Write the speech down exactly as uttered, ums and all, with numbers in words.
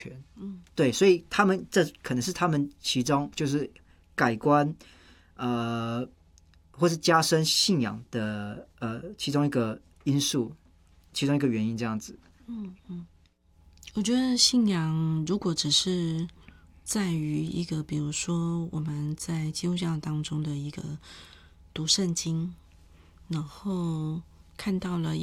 嗯， 对，所以他们这可能是他们其中就是改观，呃，或是加深信仰的呃其中一个因素，其中一个原因这样子。 嗯嗯，我觉得信仰如果只是在于一个，比如说我们在基督教当中的一个读圣经，然后看到了